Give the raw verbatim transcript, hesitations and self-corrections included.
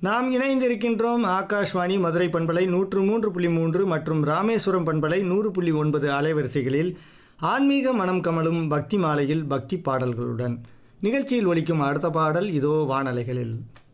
நாம் இணைந்திருக்கின்றோம் ஆகாஷ்வாணி மதுரை பண்பலை நூற்று மூன்று புள்ளி மூன்று மற்றும் ராமேஸ்வரம் பண்பலை நூறு புள்ளி ஒன்பது அலைவரிசைகளில் ஆன்மீக மனம் கமலும் பக்தி மாலையில் பக்தி பாடல்களுடன். நிகழ்ச்சியில் ஒலிக்கும் அடுத்த பாடல் இதோ வானலைகளில்.